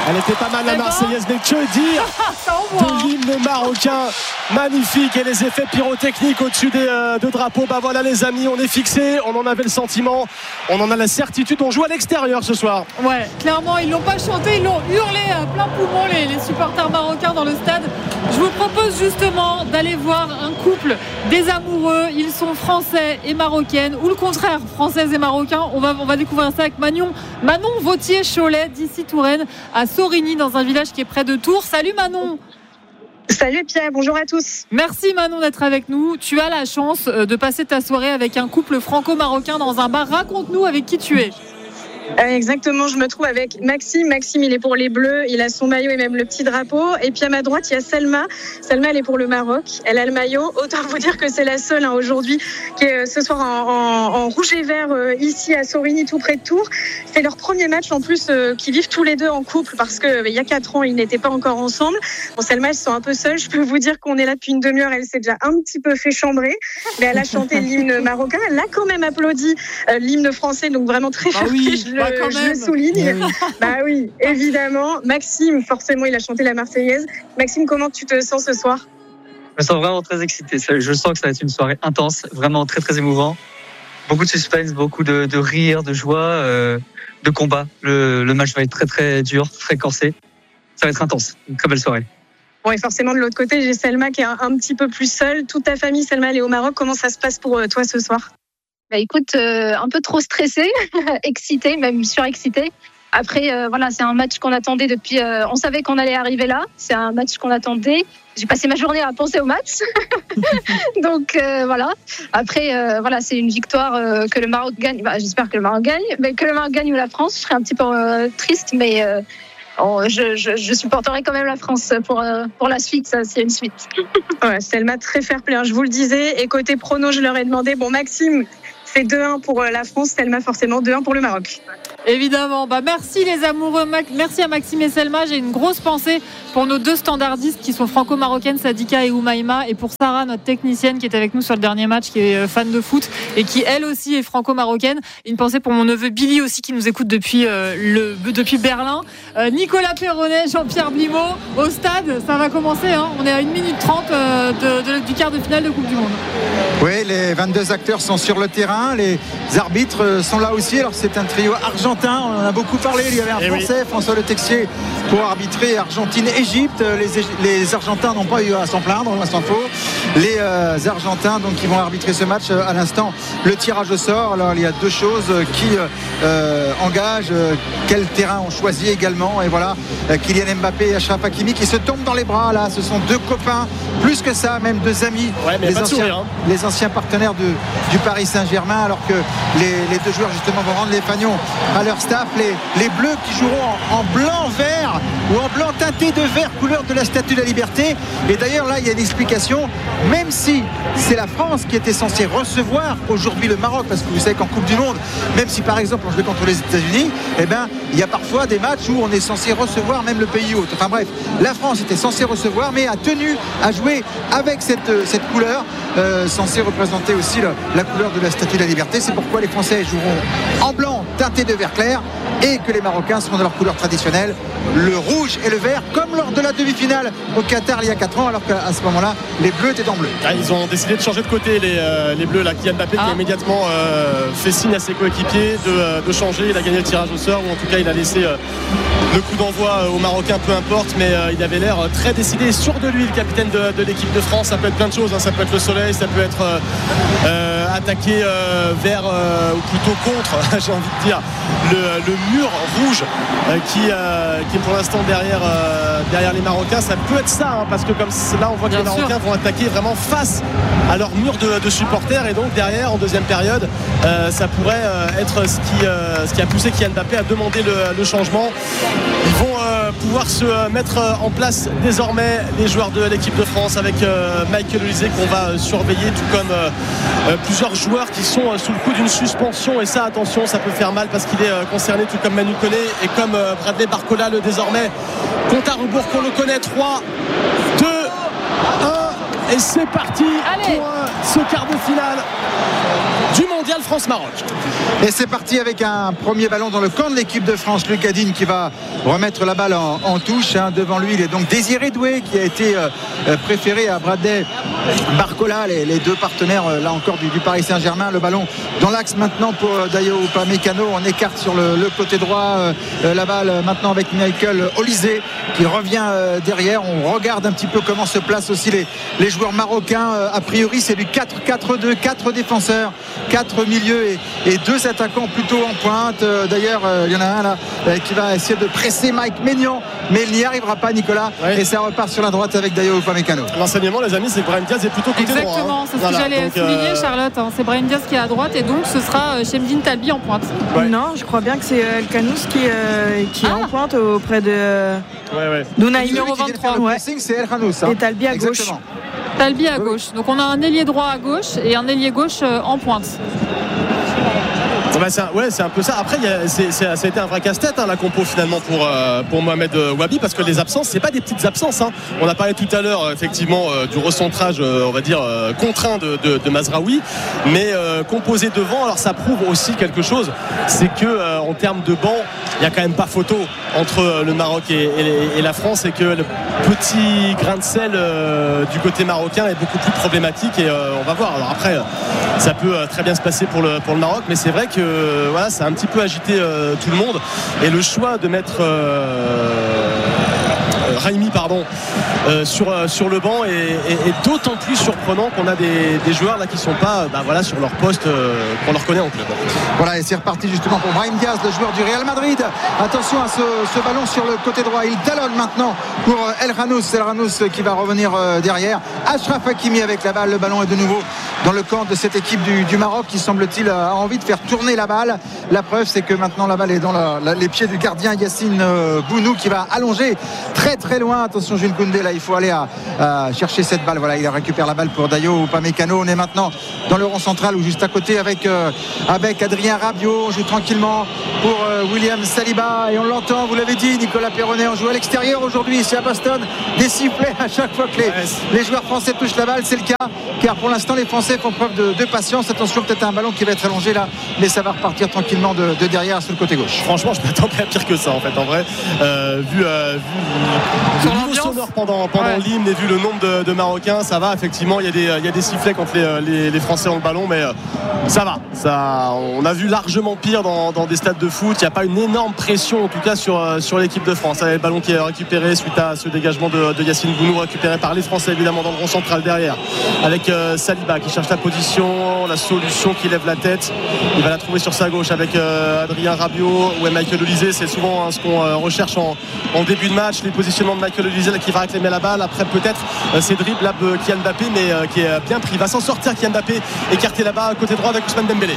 Elle était pas mal la Marseillaise, mais que dire de l'hymne marocain magnifique et les effets pyrotechniques au-dessus des deux drapeaux. Bah voilà les amis, on est fixés, on en avait le sentiment, on en a la certitude, on joue à l'extérieur ce soir. Ouais, clairement ils l'ont pas chanté, ils l'ont hurlé à plein poumon les supporters marocains dans le stade. Je vous propose justement d'aller voir un couple des amoureux, ils sont français et marocaines, ou le contraire, françaises et marocains. On va découvrir ça avec Manon Vautier-Cholet d'ici Touraine à Sorigny, dans un village qui est près de Tours. Salut Manon. Salut Pierre, bonjour à tous. Merci Manon d'être avec nous. Tu as la chance de passer ta soirée avec un couple franco-marocain dans un bar. Raconte-nous avec qui tu es. Exactement, je me trouve avec Maxime. Maxime, il est pour les Bleus, il a son maillot et même le petit drapeau. Et puis à ma droite, il y a Selma. Selma, elle est pour le Maroc. Elle a le maillot. Autant vous dire que c'est la seule aujourd'hui qui est ce soir en rouge et vert ici à Sorigny, tout près de Tours. C'est leur premier match en plus qu'ils vivent tous les deux en couple parce qu'il y a 4 ans, ils n'étaient pas encore ensemble. Bon, Selma, elle se sent un peu seule. Je peux vous dire qu'on est là depuis une demi-heure. Elle s'est déjà un petit peu fait chambrer. Mais elle a chanté l'hymne marocain. Elle a quand même applaudi l'hymne français. Donc vraiment très fair play. Je le souligne. Bah oui, évidemment. Maxime, forcément, il a chanté la Marseillaise. Maxime, comment tu te sens ce soir ? Je me sens vraiment très excité. Je sens que ça va être une soirée intense, vraiment très très émouvant. Beaucoup de suspense, beaucoup de rire, de joie, de combat. Le match va être très très dur, très corsé. Ça va être intense. Une très belle soirée. Bon, et forcément, de l'autre côté, j'ai Selma qui est un petit peu plus seule. Toute ta famille, Selma, elle est au Maroc. Comment ça se passe pour toi ce soir ? Bah écoute, un peu trop stressée, excitée, même surexcitée. Après, voilà, c'est un match qu'on attendait depuis. On savait qu'on allait arriver là. C'est un match qu'on attendait. J'ai passé ma journée à penser au match. Donc voilà. Après, voilà, c'est une victoire que le Maroc gagne. Bah, j'espère que le Maroc gagne, mais que le Maroc gagne ou la France, je serais un petit peu triste, mais. Je supporterai quand même la France pour la suite, ça c'est une suite. Ouais, Selma, très fair play, je vous le disais. Et côté prono, je leur ai demandé, bon Maxime, c'est 2-1 pour la France, Selma forcément 2-1 pour le Maroc. Évidemment, merci les amoureux, merci à Maxime et Selma. J'ai une grosse pensée pour nos 2 standardistes qui sont franco-marocaines, Sadika et Oumaima, et pour Sarah, notre technicienne qui est avec nous sur le dernier match, qui est fan de foot et qui elle aussi est franco-marocaine. Une pensée pour mon neveu Billy aussi qui nous écoute depuis Berlin. Nicolas Perronnet, Jean-Pierre Blimaud au stade, ça va commencer, hein. On est à 1 minute 30 du quart de finale de Coupe du Monde. Oui, les 22 acteurs sont sur le terrain, les arbitres sont là aussi. Alors c'est un trio argentin, on en a beaucoup parlé. Il y avait un Français, François Le Texier, pour arbitrer Argentine-Égypte. Les Argentins n'ont pas eu à s'en plaindre, à s'en faut. Les Argentins donc qui vont arbitrer ce match à l'instant. Le tirage au sort. Alors il y a 2 choses qui engagent quel terrain on choisit également. Et voilà, Kylian Mbappé et Achraf Hakimi qui se tombent dans les bras. Là, ce sont 2 copains, plus que ça, même 2 amis. Ouais, les anciens partenaires du Paris Saint-Germain, alors que les 2 joueurs justement vont rendre les fagnons à leur staff. Les Bleus qui joueront en blanc-vert ou en blanc teinté de vert, couleur de la Statue de la Liberté. Et d'ailleurs là, il y a une explication. Même si c'est la France qui était censée recevoir aujourd'hui le Maroc, parce que vous savez qu'en Coupe du Monde, même si par exemple on jouait contre les États-Unis, il y a parfois des matchs où on est censé recevoir même le pays hôte. Enfin bref, la France était censée recevoir, mais a tenu à jouer avec cette couleur censée représenter aussi la couleur de la Statue de la Liberté. C'est pourquoi les Français joueront en blanc teinté de vert clair et que les Marocains seront dans leur couleur traditionnelle, le rouge et le vert, comme lors de la demi-finale au Qatar il y a 4 ans, alors qu'à ce moment-là les Bleus étaient en bleu. Ils ont décidé de changer de côté, les Bleus là. Kylian Mbappé qui a immédiatement fait signe à ses coéquipiers de changer. Il a gagné le tirage au sort, ou en tout cas il a laissé le coup d'envoi aux Marocains, peu importe, mais il avait l'air très décidé et sûr de lui, le capitaine de l'équipe de France. Ça peut être plein de choses, hein. Ça peut être le soleil, ça peut être attaquer vers ou plutôt contre j'ai envie de dire le mur rouge qui est pour l'instant derrière les Marocains. Ça peut être ça, hein, parce que comme là on voit que les Marocains vont attaquer vraiment face à leur mur de supporters, et donc derrière en deuxième période ça pourrait être ce qui a poussé Kylian Mbappé à demander le changement. Ils vont pouvoir se mettre en place désormais, les joueurs de l'équipe de France, avec Michael Olise qu'on va surveiller, tout comme plusieurs joueurs qui sont sous le coup d'une suspension. Et ça, attention, ça peut faire mal parce qu'il est concerné, tout comme Manu Koné et comme Bradley Barcola, le désormais compte à rebours qu'on le connaît. 3, 2, 1 et c'est parti. Allez, pour ce quart de finale du monde. mondial France-Maroc. Et c'est parti avec un premier ballon dans le camp de l'équipe de France. Lucas Digne qui va remettre la balle en touche. Devant lui, il est donc Désiré Doué qui a été préféré à Bradley Barcola, les deux partenaires là encore du Paris Saint-Germain. Le ballon dans l'axe maintenant pour Dayo Upamecano. On écarte sur le côté droit la balle maintenant avec Michael Olysée qui revient derrière. On regarde un petit peu comment se placent aussi les joueurs marocains. A priori c'est du 4-4-2, 4 défenseurs, 4 milieux et 2 attaquants plutôt en pointe. D'ailleurs il y en a un là qui va essayer de presser Mike Maignan, mais il n'y arrivera pas, Nicolas. Et ça repart sur la droite avec Dayo Upamecano. L'enseignement, les amis, c'est que Brahim Diaz est plutôt côté droit. Exactement, c'est ce que j'allais souligner, Charlotte. C'est Brahim Diaz qui est à droite et donc ce sera Chemdine Talbi en pointe. Non, je crois bien que c'est El Khanous qui est en pointe auprès de Dounaï, numéro 23. C'est El Khanous. Et Talbi à gauche. Talbi à gauche. Donc on a un ailier droit à gauche et un ailier gauche en pointe. C'est un peu ça. Après, ça a été un vrai casse-tête la compo finalement pour Mohamed Wabi, parce que les absences, c'est pas des petites absences. On a parlé tout à l'heure effectivement du recentrage, on va dire contraint de Mazraoui, mais composé devant. Alors ça prouve aussi quelque chose, c'est que en termes de banc, il y a quand même pas photo entre le Maroc et la France, et que le petit grain de sel du côté marocain est beaucoup plus problématique, et on va voir. Alors après, ça peut très bien se passer pour le Maroc, mais c'est vrai que ça a un petit peu agité tout le monde, et le choix de mettre Raimi sur le banc est d'autant plus surprenant qu'on a des joueurs là qui sont pas sur leur poste qu'on leur connaît en club. Voilà, et c'est reparti justement pour Brahim Diaz, le joueur du Real Madrid. Attention à ce ballon sur le côté droit. Il talonne maintenant pour El Khanous qui va revenir derrière. Achraf Hakimi avec la balle. Le ballon est de nouveau dans le camp de cette équipe du Maroc qui, semble-t-il, a envie de faire tourner la balle. La preuve, c'est que maintenant la balle est dans les pieds du gardien Yacine Bounou qui va allonger très loin. Attention Jules Koundé, là il faut aller à chercher cette balle. Voilà, il récupère la balle pour Dayo Upamecano. On est maintenant dans le rond central ou juste à côté avec Adrien Rabiot. On joue tranquillement pour William Saliba, et on l'entend, vous l'avez dit, Nicolas Perronnet, on joue à l'extérieur aujourd'hui ici à Boston. Des sifflets à chaque fois que les joueurs français touchent la balle. C'est le cas car pour l'instant les Français font preuve de patience. Attention, peut-être un ballon qui va être allongé là, mais ça va repartir tranquillement de derrière sur le côté gauche. Franchement, je m'attendais à pire que ça en fait, en vrai, vu le niveau sonore pendant l'hymne et vu le nombre de Marocains, ça va. Effectivement, il y a des sifflets quand les Français ont le ballon, mais ça va. On a vu largement pire dans des stades de foot. Il n'y a pas une énorme pression en tout cas sur l'équipe de France. Le ballon qui est récupéré suite à ce dégagement de Yacine Bounou, récupéré par les Français évidemment dans le rond central derrière, avec Saliba qui cherche la position, la solution, qui lève la tête. Il va la trouver sur sa gauche avec Adrien Rabiot ou Michael Olysée. C'est souvent ce qu'on recherche en début de match, les positionnements de Michael Olysée qui va réclamer la balle. Après peut-être ces dribbles là de Kylian Mbappé, mais qui est bien pris. Il va s'en sortir Kylian Mbappé, écarté là-bas côté droit avec Ousmane Dembélé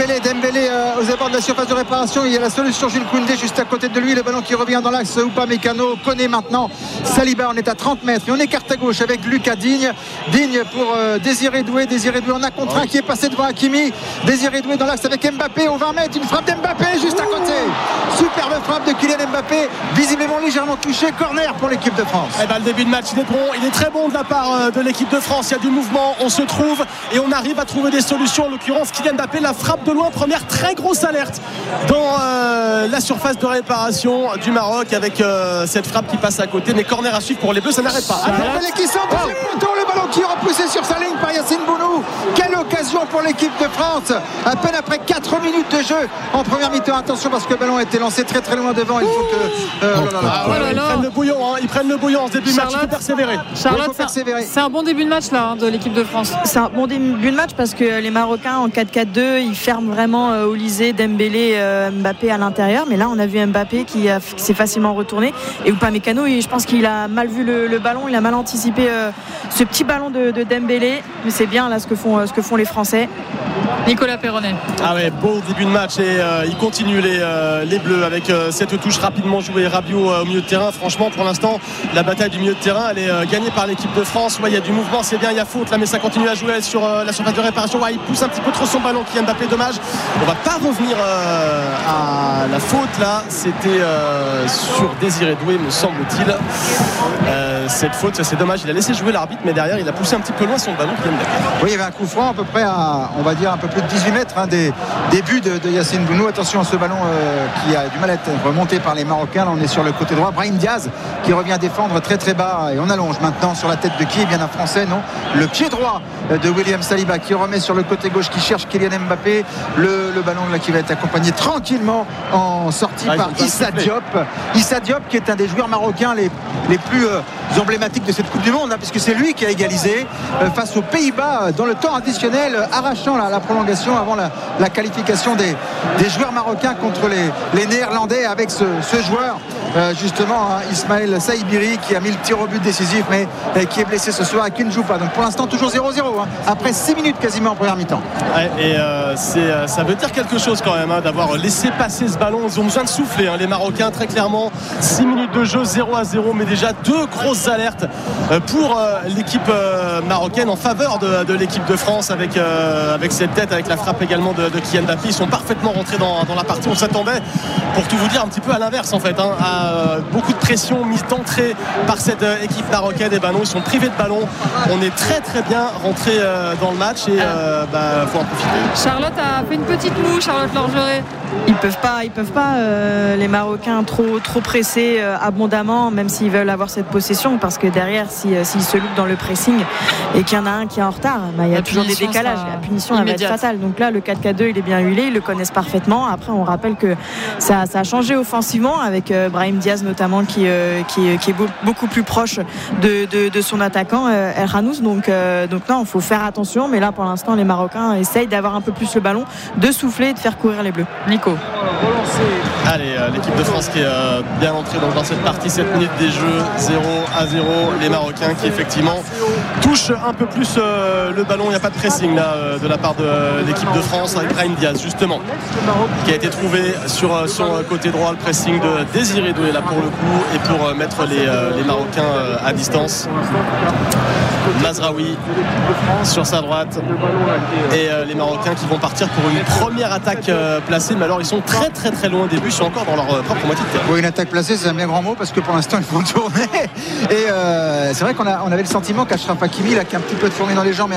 aux abords de la surface de réparation. Il y a la solution Jules Koundé juste à côté de lui. Le ballon qui revient dans l'axe. Upamecano connaît maintenant Saliba. On est à 30 mètres et on écarte à gauche avec Lucas Digne pour Désiré Doué en a contre un qui est passé devant Hakimi. Désiré Doué dans l'axe avec Mbappé au 20 mètres. Une frappe d'Mbappé juste à côté. Superbe frappe de Kylian Mbappé, visiblement légèrement touché. Corner pour l'équipe de France. Le début de match il est très bon de la part de l'équipe de France. Il y a du mouvement, on se trouve et on arrive à trouver des solutions. En l'occurrence Kylian Mbappé, la frappe de loin, première très grosse alerte dans la surface de réparation du Maroc avec cette frappe qui passe à côté, mais corner à suivre pour les Bleus, ça n'arrête pas. Mbappé qui sort le ballon qui est repoussé sur sa ligne par Yacine Bounou. Quelle occasion pour l'équipe de France, à peine après 4 minutes de jeu en première mi-temps. Attention parce que le ballon a été lancé très loin devant. Il faut que ils prennent le bouillon en ce début de match. Il faut persévérer. Charlotte, c'est un bon début de match là de l'équipe de France. C'est un bon début de match parce que les Marocains en 4-4-2 ils ferment vraiment Olysée, Dembélé, Mbappé à l'intérieur, mais là on a vu Mbappé qui s'est facilement retourné, et Upamecano je pense qu'il a mal vu le ballon, il a mal anticipé ce petit ballon de Dembélé, mais c'est bien là ce que font les Français. Nicolas Perronnet. Beau début de match, et ils continuent les Bleus avec cette touche rapidement jouée. Rabiot au milieu de terrain. Franchement, pour l'instant, la bataille du milieu de terrain, elle est gagnée par l'équipe de France. Il y a du mouvement, c'est bien, il y a faute là, mais ça continue à jouer sur la surface de réparation. Il pousse un petit peu trop son ballon, Kylian Mbappé, dommage. On va pas revenir à la faute là. C'était sur Désiré Doué, me semble-t-il. Cette faute, c'est dommage. Il a laissé jouer l'arbitre, mais derrière, il a poussé un petit peu loin son ballon, Kylian Mbappé. Oui, il y avait un coup franc à peu près à plus de 18 mètres des buts de Yacine Bounou. Attention à ce ballon qui a du mal à être remonté par les Marocains. Là on est sur le côté droit, Brahim Diaz qui revient défendre très très bas, et on allonge maintenant sur la tête de qui? Eh bien un Français, non, le pied droit de William Saliba qui remet sur le côté gauche, qui cherche Kylian Mbappé. Le ballon là qui va être accompagné tranquillement en sortie par Issa Diop. Issa Diop qui est un des joueurs marocains les plus emblématiques de cette Coupe du Monde, puisque c'est lui qui a égalisé face aux Pays-Bas dans le temps additionnel, arrachant la prolongation avant la qualification des joueurs marocains contre les Néerlandais, avec ce joueur justement Ismaël Saïbiri qui a mis le tir au but décisif, mais qui est blessé ce soir et qui ne joue pas. Donc pour l'instant toujours 0-0 après 6 minutes quasiment en première mi-temps. Ouais, et ça veut dire quelque chose quand même d'avoir laissé passer ce ballon. Ils ont besoin de souffler les Marocains, très clairement. 6 minutes de jeu, 0-0, mais déjà 2 grosses alertes pour l'équipe marocaine en faveur de l'équipe de France, avec cette tête, avec la frappe également de Kylian Mbappé. Ils sont parfaitement rentrés dans la partie. On s'attendait, pour tout vous dire, un petit peu à l'inverse en fait, à beaucoup de pression mise d'entrée par cette équipe marocaine. Et non, ils sont privés de ballon. On est très très bien rentré dans le match, et faut en profiter. Charlotte a fait une petite moue, Charlotte Lorgeret. Ils peuvent pas les Marocains trop presser abondamment, même s'ils veulent avoir cette possession, parce que derrière s'ils se loupent dans le pressing et qu'il y en a un qui est en retard, il y a toujours des décalages, la punition elle va être fatale. Donc là le 4-4-2 il est bien huilé, ils le connaissent parfaitement. Après on rappelle que ça a changé offensivement avec Brahim Diaz notamment qui est beaucoup plus proche de son attaquant El Hanouz. Donc non, il faut faire attention, mais là pour l'instant les Marocains essayent d'avoir un peu plus le ballon, de souffler et de faire courir les Bleus. Nico. Allez, l'équipe de France qui est bien entrée dans cette partie. 7 minutes des jeux, 0-0. Les Marocains qui effectivement touchent un peu plus le ballon. Il n'y a pas de pressing là de la part de l'équipe de France, avec Brahim Diaz justement qui a été trouvé sur son côté droit. Le pressing de Désiré Doué là pour le coup, et pour mettre les Marocains à distance. Mazraoui sur sa droite, et les Marocains qui vont partir pour une première attaque placée, mais alors ils sont très très très loin au début, ils sont encore dans leur propre moitié de terrain. Oui, une attaque placée c'est un bien grand mot, parce que pour l'instant ils vont tourner, et c'est vrai qu'on avait le sentiment qu'Achraf Hakimi là, qui a un petit peu tourné dans les jambes